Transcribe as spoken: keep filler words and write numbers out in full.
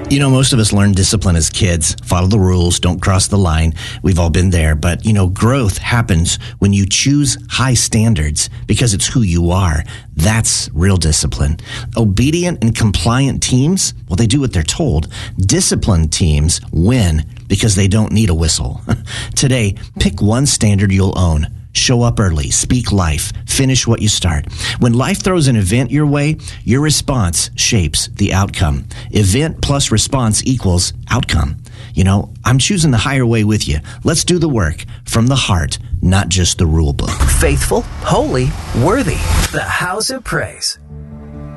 You know, most of us learn discipline as kids. Follow the rules, don't cross the line. We've all been there. But, you know, growth happens when you choose high standards because it's who you are. That's real discipline. Obedient and compliant teams, well, they do what they're told. Disciplined teams win because they don't need a whistle. Today, pick one standard you'll own. Show up early, speak life, finish what you start. When life throws an event your way, your response shapes the outcome. Event plus response equals outcome. You know, I'm choosing the higher way with you. Let's do the work from the heart, not just the rule book. Faithful, holy, worthy. The House of Praise.